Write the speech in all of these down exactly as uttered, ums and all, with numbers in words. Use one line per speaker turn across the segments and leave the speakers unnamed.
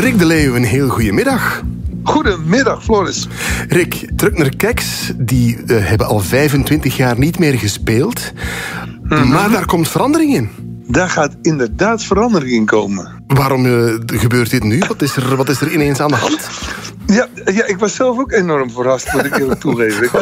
Rick de Leeuw, een heel goede middag.
Goedemiddag, Floris.
Rick, terug naar Keks. Die uh, hebben al vijfentwintig jaar niet meer gespeeld. Mm-hmm. Maar daar komt verandering in.
Daar gaat inderdaad verandering in komen.
Waarom uh, gebeurt dit nu? Wat is, er, wat is er ineens aan de hand?
Ja, ja, ik was zelf ook enorm verrast, moet ik eerlijk toegeven. Ik had,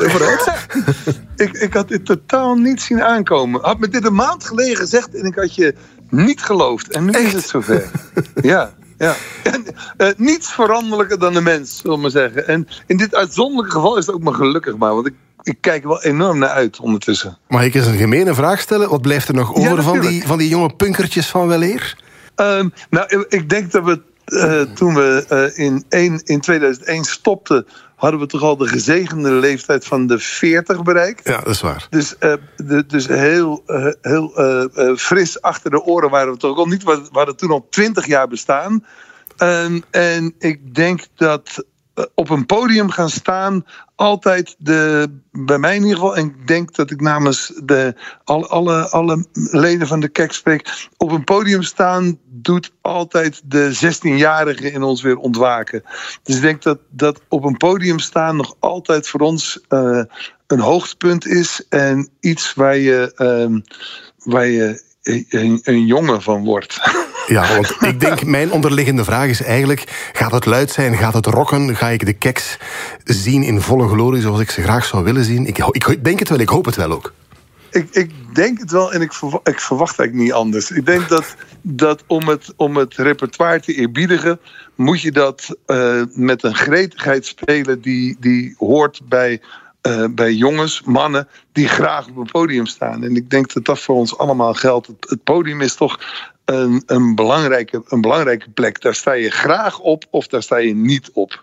ik, ik had dit totaal niet zien aankomen. Had me dit een maand geleden gezegd en ik had je niet geloofd. En nu Echt? is het zover. Ja. Ja, en, uh, niets veranderlijker dan de mens, zullen we maar zeggen. En in dit uitzonderlijke geval is het ook maar gelukkig maar, want ik, ik kijk er wel enorm naar uit ondertussen.
Mag ik eens een gemene vraag stellen? Wat blijft er nog over ja, van, die, van die jonge punkertjes van weleer?
Um, nou, ik denk dat we uh, toen we uh, in, een, in tweeduizend één stopten, hadden we toch al de gezegende leeftijd van de veertig bereikt.
Ja, dat is waar.
Dus, uh, de, dus heel, uh, heel uh, uh, fris achter de oren waren we toch al niet. We hadden toen al twintig jaar bestaan. Um, en ik denk dat uh, op een podium gaan staan altijd de, bij mij in ieder geval, en ik denk dat ik namens de, alle, alle, alle leden van de Keks spreek, op een podium staan doet altijd de zestienjarige in ons weer ontwaken. Dus ik denk dat, dat op een podium staan nog altijd voor ons uh, een hoogtepunt is en iets waar je, uh, waar je een, een jongen van wordt.
Ja, want ik denk, mijn onderliggende vraag is eigenlijk, gaat het luid zijn, gaat het rocken, ga ik de Keks zien in volle glorie zoals ik ze graag zou willen zien? Ik, ik denk het wel, ik hoop het wel ook.
Ik, ik denk het wel en ik verwacht, ik verwacht eigenlijk niet anders. Ik denk dat, dat om, het, om het repertoire te eerbiedigen, moet je dat uh, met een gretigheid spelen die, die hoort bij, uh, bij jongens, mannen, die graag op een podium staan. En ik denk dat dat voor ons allemaal geldt. Het, het podium is toch een, een, belangrijke, een belangrijke plek. Daar sta je graag op of daar sta je niet op.